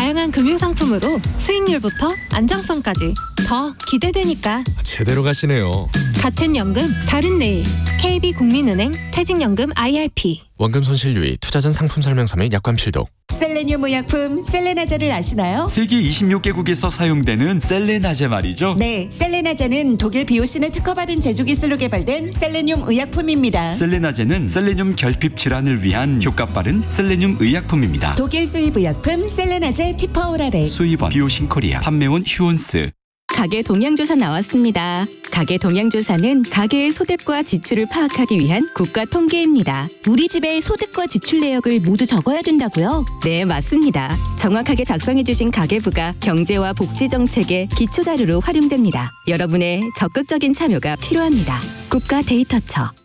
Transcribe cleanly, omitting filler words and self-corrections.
다양한 금융상품으로 수익률부터 안정성까지 더 기대되니까 제대로 가시네요. 같은 연금 다른 내일 KB국민은행 퇴직연금 IRP. 원금 손실 유의, 투자 전 상품 설명서 및 약관 필독. 셀레늄 의약품 셀레나제를 아시나요? 세계 26개국에서 사용되는 셀레나제 말이죠. 네, 셀레나제는 독일 비오신을 특허받은 제조 기술로 개발된 셀레늄 의약품입니다. 셀레나제는 셀레늄 결핍 질환을 위한 효과 빠른 셀레늄 의약품입니다. 독일 수입 의약품 셀레나제 티퍼오라레. 수입원 비오신 코리아, 판매원 휴온스. 가계 동향조사 나왔습니다. 가계 동향조사는 가계의 소득과 지출을 파악하기 위한 국가 통계입니다. 우리 집의 소득과 지출 내역을 모두 적어야 된다고요? 네, 맞습니다. 정확하게 작성해주신 가계부가 경제와 복지 정책의 기초 자료로 활용됩니다. 여러분의 적극적인 참여가 필요합니다. 국가 데이터처.